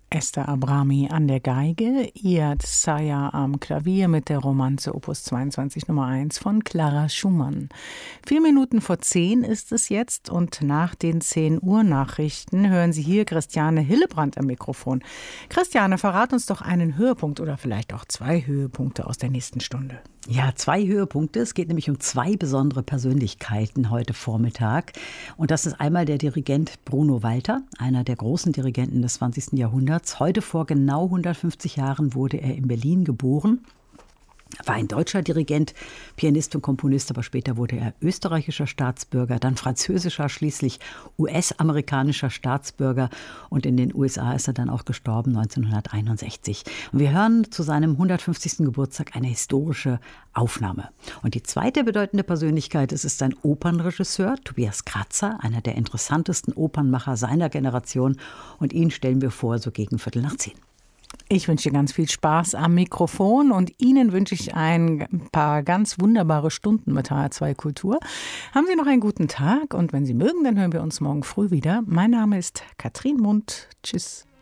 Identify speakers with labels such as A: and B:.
A: Esther Abrami an der Geige, Iyad Saya am Klavier mit der Romanze Opus 22 Nummer 1 von Clara Schumann. 9:04 ist es jetzt und nach den 10 Uhr Nachrichten hören Sie hier Christiane Hillebrand am Mikrofon. Christiane, verrat uns doch einen Höhepunkt oder vielleicht auch 2 Höhepunkte aus der nächsten Stunde.
B: Ja, 2 Höhepunkte. Es geht nämlich um 2 besondere Persönlichkeiten heute Vormittag. Und das ist einmal der Dirigent Bruno Walter, einer der großen Dirigenten des 20. Jahrhunderts. Heute vor genau 150 Jahren wurde er in Berlin geboren. War ein deutscher Dirigent, Pianist und Komponist, aber später wurde er österreichischer Staatsbürger, dann französischer, schließlich US-amerikanischer Staatsbürger und in den USA ist er dann auch gestorben 1961. Und wir hören zu seinem 150. Geburtstag eine historische Aufnahme. Und die zweite bedeutende Persönlichkeit ist ein Opernregisseur, Tobias Kratzer, einer der interessantesten Opernmacher seiner Generation und ihn stellen wir vor so gegen 9:15.
A: Ich wünsche dir ganz viel Spaß am Mikrofon und Ihnen wünsche ich ein paar ganz wunderbare Stunden mit HR2 Kultur. Haben Sie noch einen guten Tag und wenn Sie mögen, dann hören wir uns morgen früh wieder. Mein Name ist Katrin Mund. Tschüss.